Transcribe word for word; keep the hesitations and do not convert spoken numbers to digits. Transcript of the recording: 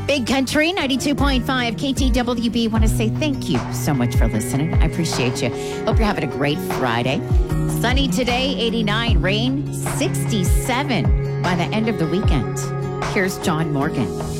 Big Country ninety-two point five K T W B. Want to say thank you so much for listening. I appreciate you. Hope you're having a great Friday. Sunny today, eighty-nine. Rain, sixty-seven by the end of the weekend. Here's John Morgan.